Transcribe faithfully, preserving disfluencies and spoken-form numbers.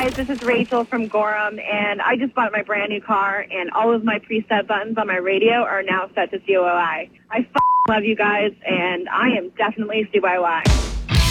guys, this is Rachel from Gorham, and I just bought my brand new car, and all of my preset buttons on my radio are now set to C O O I. I f***ing love you guys, and I am definitely C Y Y.